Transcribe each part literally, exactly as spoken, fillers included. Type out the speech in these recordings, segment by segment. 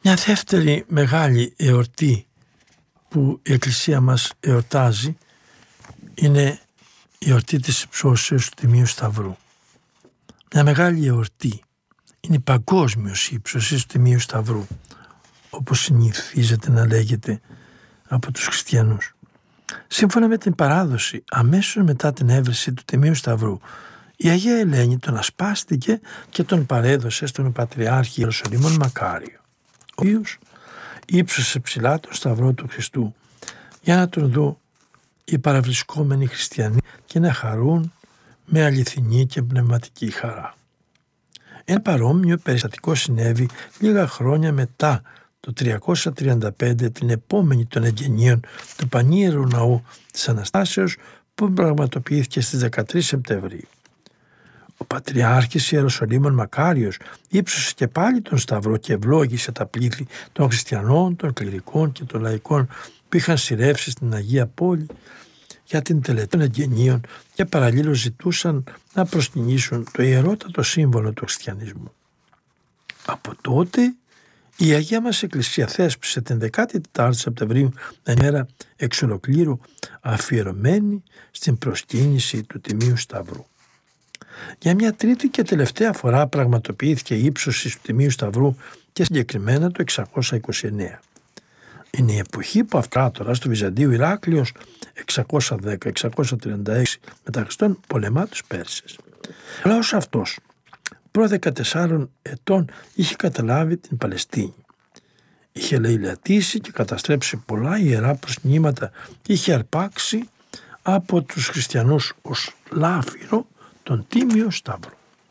Μια δεύτερη μεγάλη εορτή που η Εκκλησία μας εορτάζει είναι η εορτή της υψώσεως του Τιμίου Σταυρού. Μια μεγάλη εορτή είναι η παγκόσμιος ύψωση του Τιμίου Σταυρού, όπως συνηθίζεται να λέγεται από τους χριστιανούς. Σύμφωνα με την παράδοση, αμέσως μετά την έβρεση του Τιμίου Σταυρού, η Αγία Ελένη τον ασπάστηκε και τον παρέδωσε στον Πατριάρχη Ιεροσολύμων Μακάριο, ο οποίος ύψωσε ψηλά τον Σταυρό του Χριστού για να τον δουν οι παραβρισκόμενοι χριστιανοί και να χαρούν με αληθινή και πνευματική χαρά. Ένα παρόμοιο περιστατικό συνέβη λίγα χρόνια μετά το τριακόσια τριάντα πέντε, την επόμενη των εγγενείων του Πανίερου Ναού της Αναστάσεως, που πραγματοποιήθηκε στις δεκατρείς Σεπτεμβρίου. Ο Πατριάρχης Ιεροσολύμων Μακάριος ύψωσε και πάλι τον Σταυρό και ευλόγησε τα πλήθη των χριστιανών, των κληρικών και των λαϊκών που είχαν σειρεύσει στην Αγία Πόλη για την τελετή των εγγενείων και παραλλήλως ζητούσαν να προσκυνήσουν το ιερότατο σύμβολο του χριστιανισμού. Από τότε η Αγία μας Εκκλησία θέσπισε την δεκάτη τετάρτη Σεπτεμβρίου μια μέρα εξ ολοκλήρου αφιερωμένη στην προσκύνηση του Τιμίου Σταυρού. Για μια τρίτη και τελευταία φορά πραγματοποιήθηκε η ύψωση του Τιμίου Σταυρού και συγκεκριμένα το εξακόσια είκοσι εννέα. Είναι η εποχή που αυτοκράτορας του Βυζαντίου Ηράκλειος εξακόσια δέκα με εξακόσια τριάντα έξι μετά Χριστόν πολεμά τους Πέρσες. Ο λαός αυτός προ δεκατεσσάρων ετών είχε καταλάβει την Παλαιστίνη. Είχε λαιλατήσει και καταστρέψει πολλά ιερά προσκυνήματα και είχε αρπάξει από τους χριστιανούς ως λάφυρο τον Τίμιο Σταύρο.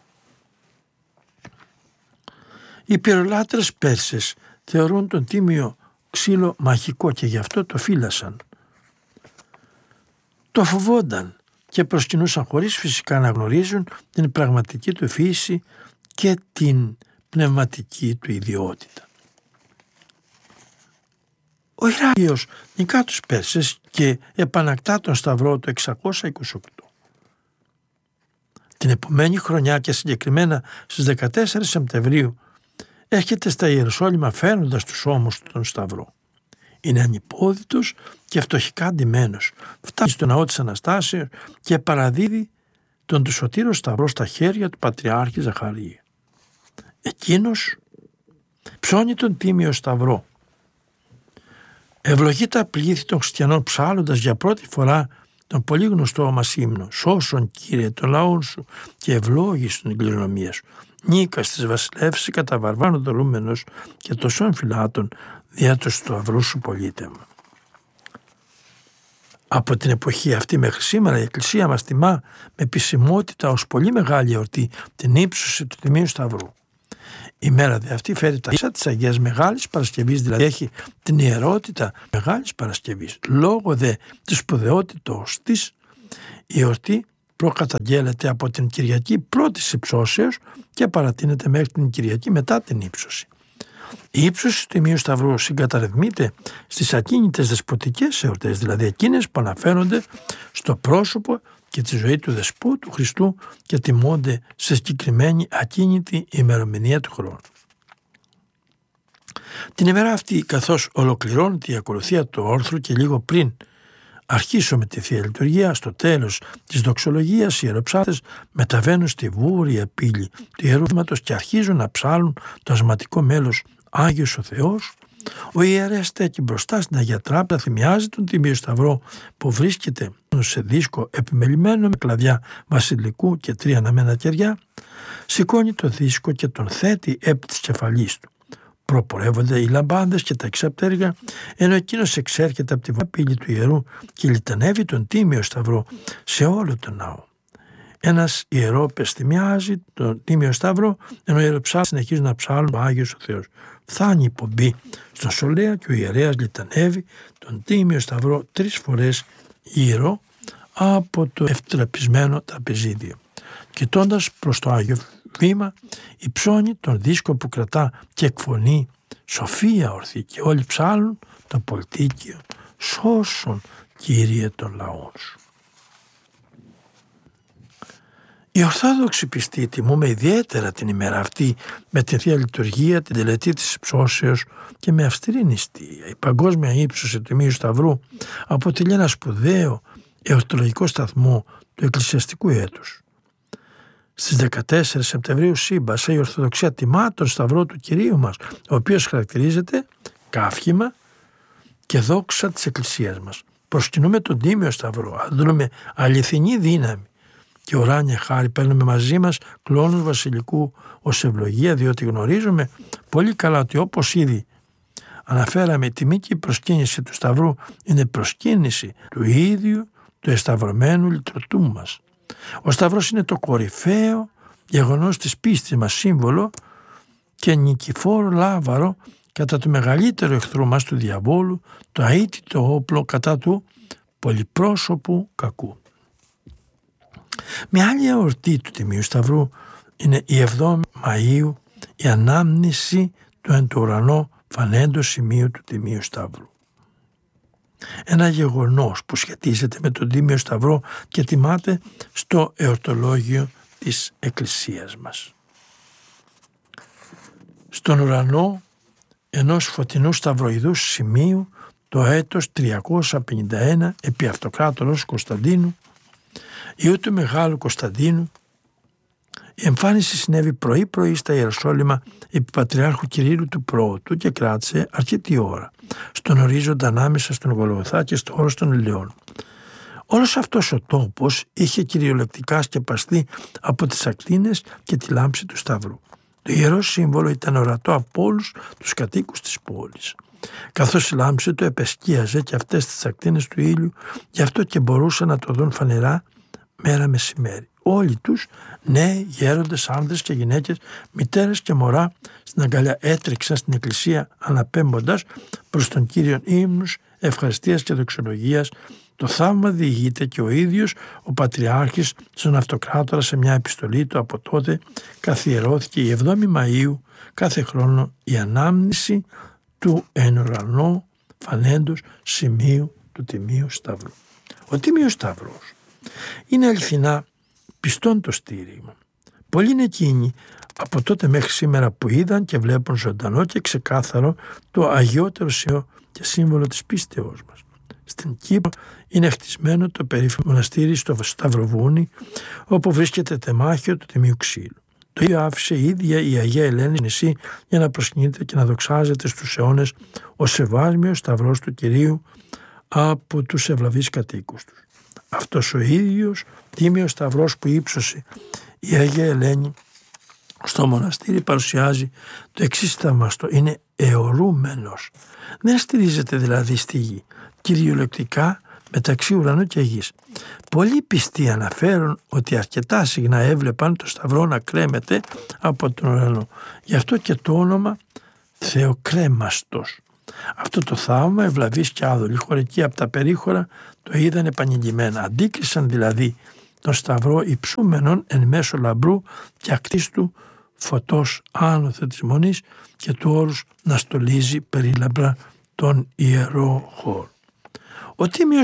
Οι πυρολάτρες Πέρσες θεωρούν τον Τίμιο ξύλο μαγικό και γι' αυτό το φύλασαν. Το φοβόνταν και προσκυνούσαν χωρίς φυσικά να γνωρίζουν την πραγματική του φύση και την πνευματική του ιδιότητα. Ο Ηράκλειος νικά τους Πέρσες και επανακτά τον Σταυρό το εξακόσια είκοσι οκτώ. Την επομένη χρονιά και συγκεκριμένα στις δεκατέσσερις Σεπτεμβρίου έρχεται στα Ιεροσόλυμα φέρνοντας τους ώμους του τον Σταυρό. Είναι ανυπόδητος και φτωχικά ντυμένος. Φτάνει στο ναό της Αναστάσεως και παραδίδει τον του Σωτήρο Σταυρό στα χέρια του Πατριάρχη Ζαχαρία. Εκείνος ψώνει τον Τίμιο Σταυρό. Ευλογεί τα πλήθη των χριστιανών ψάλλοντας για πρώτη φορά τον πολύ γνωστό μας ύμνο «Σώσον Κύριε τον λαόν σου και ευλόγησον την κληρονομία σου. Νίκα στις βασιλεύσεις κατά βαρβάνων δωρούμενος και τοσών φυλάτων διά του σταυρού σου πολίτευμα». Από την εποχή αυτή μέχρι σήμερα η Εκκλησία μας τιμά με επισημότητα ως πολύ μεγάλη εορτή την ύψωση του Τιμίου Σταυρού. Η μέρα δε αυτή φέρει τα ίσα της Αγίας Μεγάλης Παρασκευής, δηλαδή έχει την ιερότητα Μεγάλης Παρασκευής. Λόγω δε της σπουδαιότητος της, η εορτή προκαταγγέλλεται από την Κυριακή πρώτης υψώσεως και παρατείνεται μέχρι την Κυριακή μετά την ύψωση. Η ύψωση του Τιμίου Σταυρού συγκαταρρυθμείται στις ακίνητες δεσποτικές εορτές, δηλαδή εκείνες που αναφέρονται στο πρόσωπο και τη ζωή του Δεσπότου Χριστού και τιμώνται σε συγκεκριμένη ακίνητη ημερομηνία του χρόνου. Την ημέρα αυτή, καθώς ολοκληρώνεται η ακολουθία του όρθρου και λίγο πριν αρχίσουμε τη Θεία Λειτουργία, στο τέλος της δοξολογίας οι ιεροψάτες μεταβαίνουν στη βούρια πύλη του Ιερού Βήματος και αρχίζουν να ψάλουν το ασματικό μέλος «Άγιος ο Θεός». Ο ιερέας στέκει μπροστά στην Αγία Τράπεζα, θυμιάζει τον Τίμιο Σταυρό που βρίσκεται σε δίσκο επιμελημένο με κλαδιά βασιλικού και τρία αναμένα κεριά, σηκώνει το δίσκο και τον θέτει επί της κεφαλής του. Προπορεύονται οι λαμπάδες και τα εξαπτέρια, ενώ εκείνος εξέρχεται από τη πύλη του ιερού και λιτανεύει τον Τίμιο Σταυρό σε όλο τον ναό. Ένας ιερόπες θυμιάζει τον Τίμιο Σταυρό, ενώ οι ιεροψάτες συνεχίζουν να ψάλουν ο Άγιος ο Θεός. Φτάνει η πομπή στον Σολέα και ο ιερέας λιτανεύει τον Τίμιο Σταυρό τρεις φορές γύρω από το ευτραπισμένο τραπεζίδιο. Κοιτώντας προς το Άγιο Βήμα, υψώνει τον δίσκο που κρατά και εκφωνεί «Σοφία ορθή» και όλοι ψάλουν το πολτίκιο «Σώσον Κύριε των λαών σου». Οι Ορθόδοξοι πιστοί τιμούμε ιδιαίτερα την ημέρα αυτή με τη Θεία Λειτουργία, την τελετή της Υψώσεως και με αυστηρή νηστεία. Η παγκόσμια ύψωση του Τιμίου Σταυρού αποτελεί ένα σπουδαίο εορτολογικό σταθμό του εκκλησιαστικού έτους. Στις δεκατέσσερις Σεπτεμβρίου Σύμπασα η Ορθοδοξία τιμά τον Σταυρό του Κυρίου μας, ο οποίος χαρακτηρίζεται καύχημα και δόξα της Εκκλησίας μας. Προσκυνούμε τον Τίμιο Σταυρό, αντλούμε αληθινή δύναμη και ουράνια χάρη, παίρνουμε μαζί μας κλόνους βασιλικού ως ευλογία, διότι γνωρίζουμε πολύ καλά ότι όπως ήδη αναφέραμε, η τιμή και η προσκύνηση του Σταυρού είναι προσκύνηση του ίδιου του εσταυρωμένου λυτρωτού μας. Ο Σταυρός είναι το κορυφαίο γεγονός της πίστης μας, σύμβολο και νικηφόρο λάβαρο κατά του μεγαλύτερου εχθρού μας, του διαβόλου, το αίτητο όπλο κατά του πολυπρόσωπου κακού. Μια άλλη εορτή του Τιμίου Σταυρού είναι η εβδόμη Μαΐου, η ανάμνηση του εν το ουρανό φανέντος σημείου του Τιμίου Σταύρου. Ένα γεγονός που σχετίζεται με τον Τίμιο Σταυρό και τιμάται στο εορτολόγιο της Εκκλησίας μας. Στον ουρανό ενός φωτεινού σταυροειδούς σημείου το έτος τριακόσια πενήντα ένα επί αυτοκράτορος Κωνσταντίνου, ιού του Μεγάλου Κωνσταντίνου, η εμφάνιση συνέβη πρωί-πρωί στα Ιεροσόλυμα επί Πατριάρχου Κυρίλου του Πρώτου και κράτησε αρκετή ώρα, στον ορίζοντα ανάμεσα στον Γολγοθά και στο όρος των Ελαιών. Όλος αυτός ο τόπος είχε κυριολεκτικά σκεπαστεί από τις ακτίνες και τη λάμψη του Σταυρού. Το ιερό σύμβολο ήταν ορατό από όλους τους κατοίκους της πόλης. Καθώς η λάμψη του επεσκίαζε και αυτές τις ακτίνες του ήλιου, γι' αυτό και μπορούσαν να το δουν φανερά μέρα μεσημέρι. Όλοι τους, νέοι, γέροντες, άνδρες και γυναίκες, μητέρες και μωρά, στην αγκαλιά έτρεξαν στην εκκλησία αναπέμποντας προς τον Κύριον ύμνους ευχαριστίας και δοξολογίας. Το θαύμα διηγείται και ο ίδιος ο Πατριάρχης στον Αυτοκράτορα σε μια επιστολή του. Από τότε καθιερώθηκε η εβδόμη Μαΐου κάθε χρόνο η ανάμνηση του εν ουρανό φανέντος σημείου του Τιμίου Σταυρού. Ο Τίμιος Σταυρός είναι αληθινά πιστόν το στήριγμα. Πολλοί είναι εκείνοι από τότε μέχρι σήμερα που είδαν και βλέπουν ζωντανό και ξεκάθαρο το αγιότερο σημείο και σύμβολο της πίστεώς μας. Στην Κύπρο είναι χτισμένο το περίφημο μοναστήρι στο Σταυροβούνι, όπου βρίσκεται τεμάχιο του Τιμίου Ξύλου. Το ίδιο άφησε η ίδια η Αγία Ελένη νησί για να προσκυνείται και να δοξάζεται στους αιώνες ο σεβάσμιος Σταυρός του Κυρίου από τους ευλαβείς κατοίκους τους. Αυτός ο ίδιος Τίμιος Σταυρός που ύψωσε η Αγία Ελένη στο μοναστήρι παρουσιάζει το εξής θαυμαστό. Είναι αιωρούμενος. Δεν στηρίζεται δηλαδή στη γη, κυριολεκτικά μεταξύ ουρανού και γης. Πολλοί πιστοί αναφέρουν ότι αρκετά συχνά έβλεπαν το Σταυρό να κρέμεται από τον ουρανό. Γι' αυτό και το όνομα Θεοκρέμαστος. Αυτό το θαύμα ευλαβείς και άδολοι χωρικοί από τα περίχωρα το είδαν επανειλημμένα. Αντίκρισαν δηλαδή τον Σταυρό υψούμενον εν μέσω λαμπρού και ακτίστου φωτός άνωθε της μονής και του όρους να στολίζει περίλαμπρα τον ιερό χώρο. Ο Τίμιος